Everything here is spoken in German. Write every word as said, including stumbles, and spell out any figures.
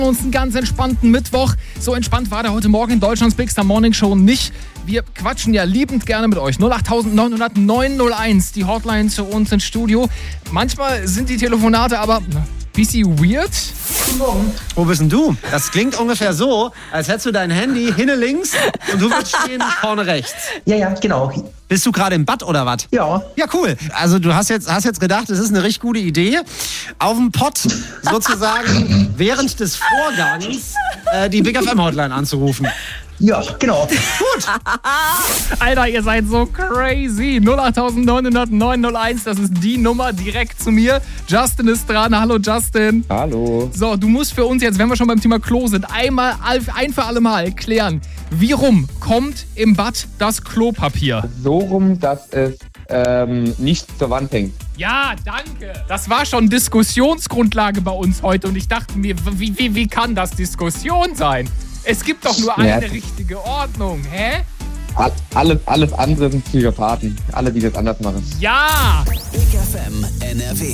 uns einen ganz entspannten Mittwoch. So entspannt war der heute Morgen in Deutschlands Big Star Morning Show nicht. Wir quatschen ja liebend gerne mit euch. null acht neun null null neun null eins, die Hotline zu uns ins Studio. Manchmal sind die Telefonate aber bisschen weird. Guten Morgen. Wo bist denn du? Das klingt ungefähr so, als hättest du dein Handy hinne links und du würdest stehen vorne rechts. Ja, ja, genau. Bist du gerade im Bad oder was? Ja. Ja, cool. Also du hast jetzt, hast jetzt gedacht, es ist eine richtig gute Idee, auf dem Pott sozusagen während des Vorgangs äh, die Big F M-Hotline anzurufen. Ja, genau. Gut. Alter, ihr seid so crazy. null acht neun null null neun null eins, das ist die Nummer direkt zu mir. Justin ist dran. Hallo Justin. Hallo. So, du musst für uns jetzt, wenn wir schon beim Thema Klo sind, einmal ein für alle Mal klären, wie rum kommt im Bad das Klopapier? So rum, dass es ähm, nicht zur Wand hängt. Ja, danke. Das war schon Diskussionsgrundlage bei uns heute und ich dachte mir, wie, wie, wie kann das Diskussion sein? Es gibt doch nur Ja. eine richtige Ordnung, hä? All, alles, alles andere sind Psychopathen. Alle, die das anders machen. Ja! Big F M N R W.